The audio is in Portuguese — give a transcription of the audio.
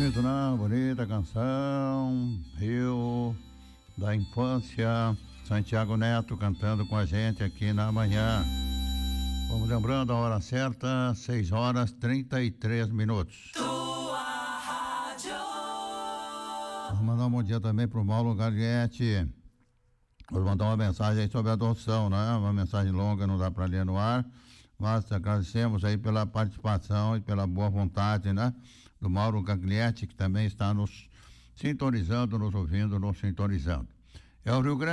bonito, né? Bonita canção. Rio da Infância. Santiago Neto cantando com a gente aqui na manhã. Vamos lembrando a hora certa, 6h33. Tua rádio. Vou mandar um bom dia também pro Mauro Gaglietti. Vou mandar uma mensagem aí sobre a adoção, né? Uma mensagem longa, não dá para ler no ar, mas agradecemos aí pela participação e pela boa vontade, né? Do Mauro Gaglietti, que também está nos sintonizando, nos ouvindo, nos sintonizando. É o Rio Grande.